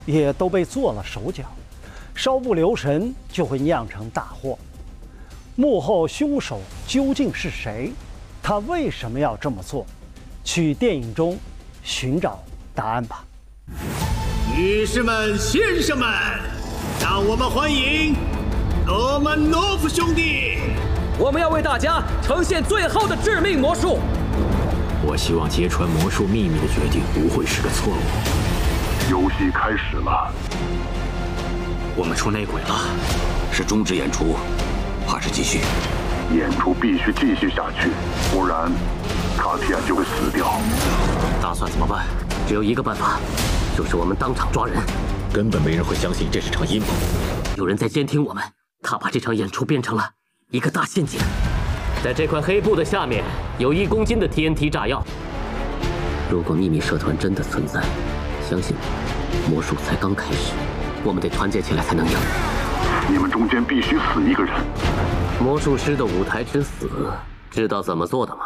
也都被做了手脚，稍不留神就会酿成大祸。幕后凶手究竟是谁？他为什么要这么做？去电影中寻找答案吧。 女士们、先生们，让我们欢迎罗曼诺夫兄弟。 我们要为大家呈现最后的致命魔术。 我希望揭穿魔术秘密的决定不会是个错误。 游戏开始了， 我们出内鬼了，是终止演出，还是继续？ 演出必须继续下去，不然卡提亚就会死掉。 打算怎么办？只有一个办法，就是我们当场抓人。根本没人会相信这是场阴谋。有人在监听我们，他把这场演出变成了一个大陷阱。在这块黑布的下面有1公斤的 TNT 炸药。如果秘密社团真的存在，相信我，魔术才刚开始，我们得团结起来才能赢。 你们中间必须死一个人。 魔术师的舞台之死，知道怎么做的吗？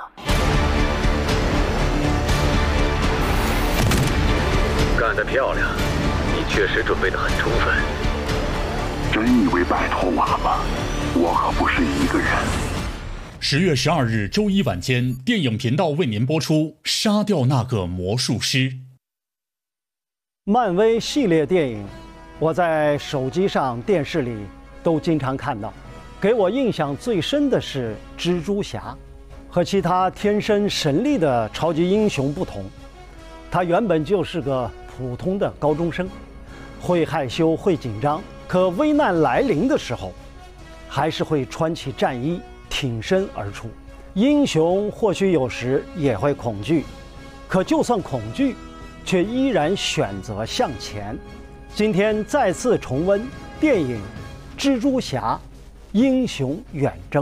干得漂亮，你确实准备得很充分。 真以为摆脱我了吗？我可不是一个人。 10月12日周一晚间，电影频道为您播出《杀掉那个魔术师》。 漫威系列电影，我在手机上、电视里都经常看到。给我印象最深的是蜘蛛侠，和其他天生神力的超级英雄不同，他原本就是个普通的高中生，会害羞、会紧张，可危难来临的时候，还是会穿起战衣，挺身而出。英雄或许有时也会恐惧，可就算恐惧，却依然选择向前。今天再次重温电影《蜘蛛侠：英雄远征》。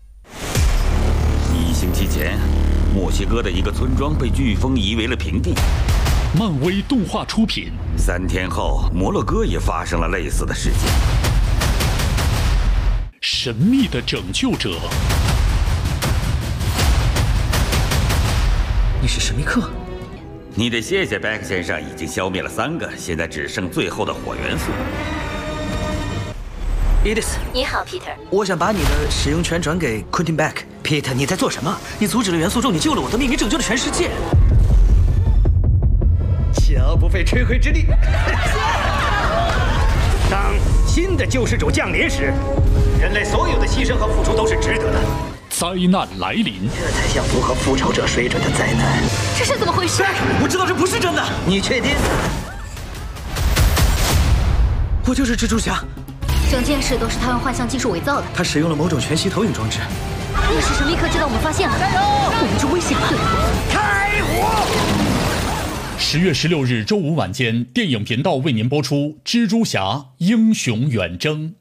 1星期前，墨西哥的一个村庄被飓风夷为了平地。 漫威动画出品。 3天后，摩洛哥也发生了类似的事件。 神秘的拯救者。 你是神秘客？ 你得谢谢贝克先生，已经消灭了3个，现在只剩最后的火元素。 Edith， 你好 Peter， 我想把你的使用权转给 Quentin Beck。Peter， 你在做什么？你阻止了元素咒，你救了我的命，你拯救了全世界。 小不费吹灰之力。当新的救世主降临时，人类所有的牺牲和付出都是值得的。 灾难来临， 这才像符合复仇者水准的灾难。 这是怎么回事？ 我知道这不是真的。你确定？我就是蜘蛛侠。 整件事都是他用幻象技术伪造的。 他使用了某种全息投影装置。 那是神秘客知道我们发现了，加油！我们就危险了。 开火 ！10月16日周五晚间，电影频道为您播出《蜘蛛侠：英雄远征》。